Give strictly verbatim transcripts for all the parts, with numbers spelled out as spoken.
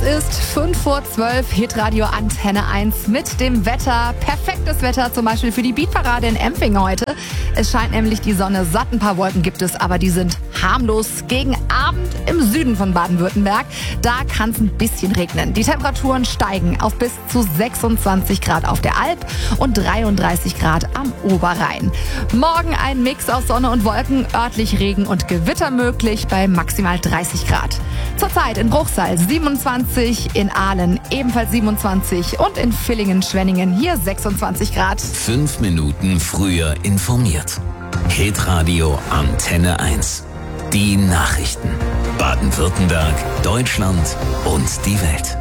ist fünf vor zwölf, Hitradio Antenne eins mit dem Wetter. Perfektes Wetter zum Beispiel für die Beatparade in Empfing heute. Es scheint nämlich die Sonne, satt ein paar Wolken gibt es, aber die sind harmlos. Gegen Abend im Süden von Baden-Württemberg, da kann es ein bisschen regnen. Die Temperaturen steigen auf bis zu sechsundzwanzig Grad auf der Alp und dreiunddreißig Grad am Oberrhein. Morgen ein Mix aus Sonne und Wolken, örtlich Regen und Gewitter möglich bei maximal dreißig Grad. Zurzeit in Bruchsal siebenundzwanzig, in Aalen ebenfalls siebenundzwanzig und in Villingen-Schwenningen hier sechsundzwanzig Grad. Fünf Minuten früher informiert. Hitradio Antenne eins. Die Nachrichten. Baden-Württemberg, Deutschland und die Welt.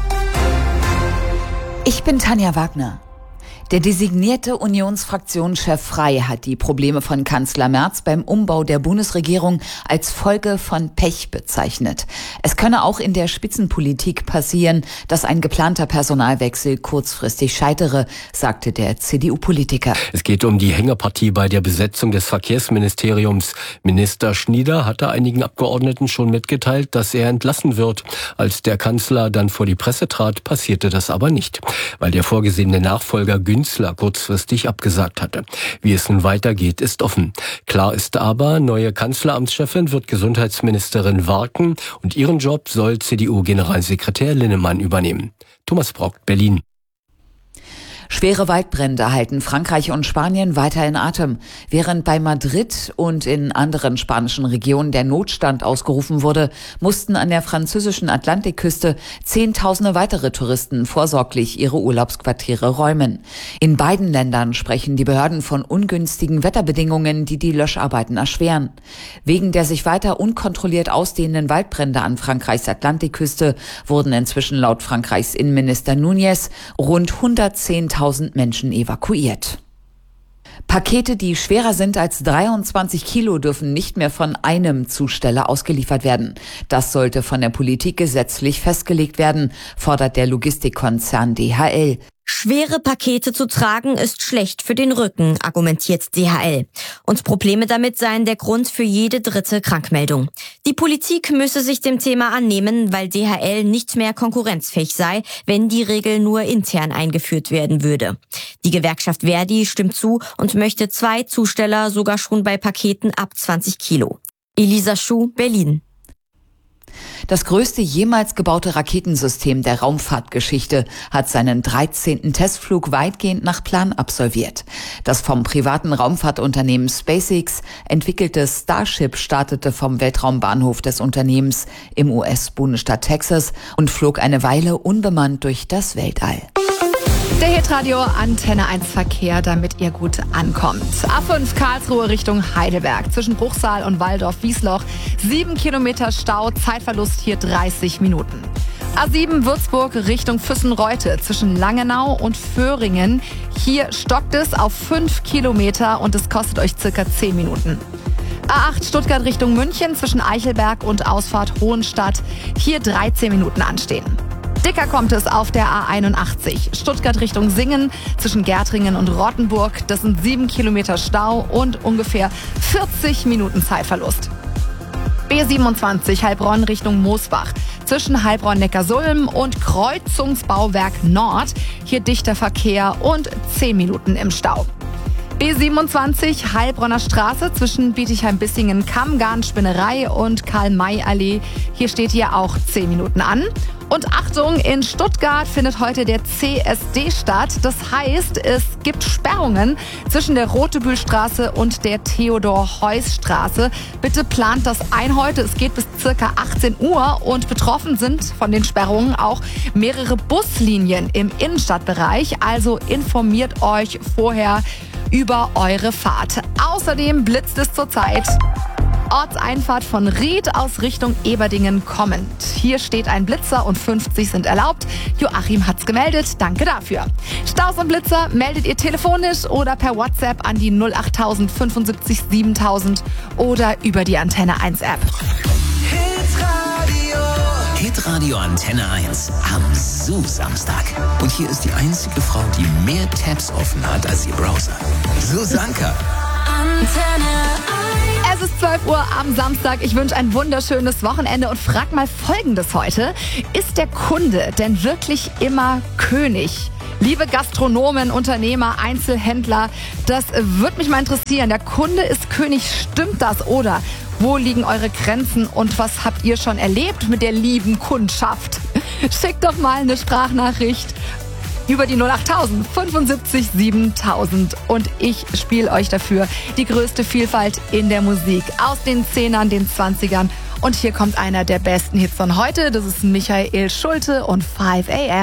Ich bin Tanja Wagner. Der designierte Unionsfraktionschef Frey hat die Probleme von Kanzler Merz beim Umbau der Bundesregierung als Folge von Pech bezeichnet. Es könne auch in der Spitzenpolitik passieren, dass ein geplanter Personalwechsel kurzfristig scheitere, sagte der C D U-Politiker. Es geht um die Hängepartie bei der Besetzung des Verkehrsministeriums. Minister Schnieder hatte einigen Abgeordneten schon mitgeteilt, dass er entlassen wird. Als der Kanzler dann vor die Presse trat, passierte das aber nicht, weil der vorgesehene Nachfolger Günzler kurzfristig abgesagt hatte. Wie es nun weitergeht, ist offen. Klar ist aber, neue Kanzleramtschefin wird Gesundheitsministerin Warken und ihren Job soll C D U-Generalsekretär Linnemann übernehmen. Thomas Brock, Berlin. Schwere Waldbrände halten Frankreich und Spanien weiter in Atem. Während bei Madrid und in anderen spanischen Regionen der Notstand ausgerufen wurde, mussten an der französischen Atlantikküste Zehntausende weitere Touristen vorsorglich ihre Urlaubsquartiere räumen. In beiden Ländern sprechen die Behörden von ungünstigen Wetterbedingungen, die die Löscharbeiten erschweren. Wegen der sich weiter unkontrolliert ausdehnenden Waldbrände an Frankreichs Atlantikküste wurden inzwischen laut Frankreichs Innenminister Núñez rund hundertzehntausend Menschen evakuiert. Pakete, die schwerer sind als dreiundzwanzig Kilo, dürfen nicht mehr von einem Zusteller ausgeliefert werden. Das sollte von der Politik gesetzlich festgelegt werden, fordert der Logistikkonzern D H L. Schwere Pakete zu tragen ist schlecht für den Rücken, argumentiert D H L. Und Probleme damit seien der Grund für jede dritte Krankmeldung. Die Politik müsse sich dem Thema annehmen, weil D H L nicht mehr konkurrenzfähig sei, wenn die Regel nur intern eingeführt werden würde. Die Gewerkschaft Verdi stimmt zu und möchte zwei Zusteller sogar schon bei Paketen ab zwanzig Kilo. Elisa Schuh, Berlin. Das größte jemals gebaute Raketensystem der Raumfahrtgeschichte hat seinen dreizehnten Testflug weitgehend nach Plan absolviert. Das vom privaten Raumfahrtunternehmen SpaceX entwickelte Starship startete vom Weltraumbahnhof des Unternehmens im U S-Bundesstaat Texas und flog eine Weile unbemannt durch das Weltall. Der Hitradio Antenne eins Verkehr, damit ihr gut ankommt. A fünf Karlsruhe Richtung Heidelberg. Zwischen Bruchsal und Waldorf-Wiesloch. Sieben Kilometer Stau, Zeitverlust hier dreißig Minuten. A sieben Würzburg Richtung Füssen-Reute. Zwischen Langenau und Föhringen. Hier stockt es auf fünf Kilometer und es kostet euch circa zehn Minuten. A acht Stuttgart Richtung München. Zwischen Eichelberg und Ausfahrt Hohenstadt. Hier dreizehn Minuten anstehen. Dicker kommt es auf der A einundachtzig. Stuttgart Richtung Singen zwischen Gärtringen und Rottenburg. Das sind sieben Kilometer Stau und ungefähr vierzig Minuten Zeitverlust. B siebenundzwanzig Heilbronn Richtung Moosbach. Zwischen Heilbronn-Neckarsulm und Kreuzungsbauwerk Nord. Hier dichter Verkehr und zehn Minuten im Stau. B siebenundzwanzig Heilbronner Straße zwischen Bietigheim-Bissingen, Kammgarn-Spinnerei und Karl-May-Allee. Hier steht hier auch zehn Minuten an. Und Achtung, in Stuttgart findet heute der C S D statt. Das heißt, es gibt Sperrungen zwischen der Rotebühlstraße und der Theodor-Heuss-Straße. Bitte plant das ein heute. Es geht bis circa achtzehn Uhr und betroffen sind von den Sperrungen auch mehrere Buslinien im Innenstadtbereich. Also informiert euch vorher über eure Fahrt. Außerdem blitzt es zurzeit. Ortseinfahrt von Ried aus Richtung Eberdingen kommend. Hier steht ein Blitzer und fünfzig sind erlaubt. Joachim hat's gemeldet, danke dafür. Staus und Blitzer meldet ihr telefonisch oder per WhatsApp an die null acht null fünf fünf sieben siebentausend oder über die Antenne eins App. Hitradio. Hitradio Antenne eins am Zoo-Samstag. Und hier ist die einzige Frau, die mehr Tabs offen hat als ihr Browser. Susanka. Es ist zwölf Uhr am Samstag. Ich wünsche ein wunderschönes Wochenende und frag mal Folgendes heute. Ist der Kunde denn wirklich immer König? Liebe Gastronomen, Unternehmer, Einzelhändler, das würde mich mal interessieren. Der Kunde ist König, stimmt das oder? Wo liegen eure Grenzen und was habt ihr schon erlebt mit der lieben Kundschaft? Schickt doch mal eine Sprachnachricht über die null acht tausend fünfundsiebzig siebentausend und ich spiele euch dafür die größte Vielfalt in der Musik aus den Zehnern, den Zwanzigern und hier kommt einer der besten Hits von heute. Das ist Michael Schulte und five a m